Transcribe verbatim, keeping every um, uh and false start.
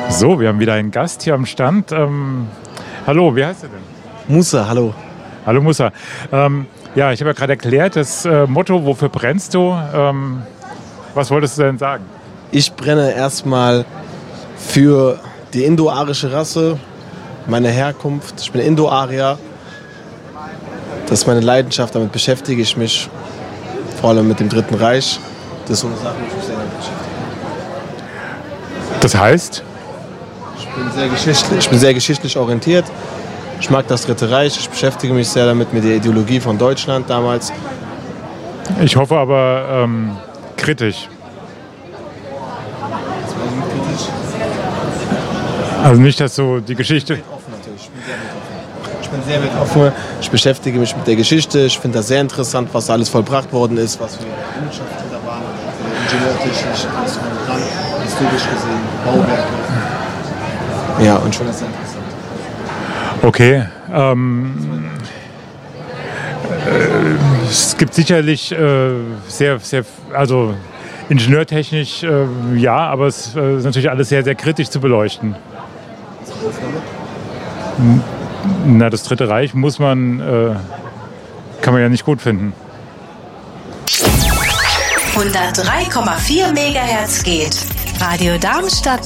So, wir haben wieder einen Gast hier am Stand. Ähm, hallo, wie heißt du denn? Musa, hallo. Hallo Musa. Ähm, ja, ich habe ja gerade erklärt, das äh, Motto, wofür brennst du? Ähm, was wolltest du denn sagen? Ich brenne erstmal für die indo-arische Rasse, meine Herkunft. Ich bin Indo-Arier. Das ist meine Leidenschaft, damit beschäftige ich mich. Vor allem mit dem Dritten Reich. Das ist so eine Sache, die mich sehr damit beschäftigt. Das heißt? Ich bin sehr geschichtlich, ich bin sehr geschichtlich orientiert. Ich mag das Dritte Reich. Ich beschäftige mich sehr damit, mit der Ideologie von Deutschland damals. Ich hoffe aber ähm, kritisch. Also nicht, dass so die Geschichte... Ich bin sehr weltoffen. Ich beschäftige mich mit der Geschichte. Ich finde das sehr interessant, was alles vollbracht worden ist, was für Errungenschaften da waren, ingenieurtechnisch, alles drum und dran, historisch gesehen, Bauwerke. Ja, und schon ist sehr interessant. Okay. Ähm, äh, es gibt sicherlich äh, sehr, sehr, also ingenieurtechnisch äh, ja, aber es äh, ist natürlich alles sehr, sehr kritisch zu beleuchten. Was meinst du damit? Na, das Dritte Reich muss man, äh, kann man ja nicht gut finden. hundertdrei Komma vier Megahertz geht. Radio Darmstadt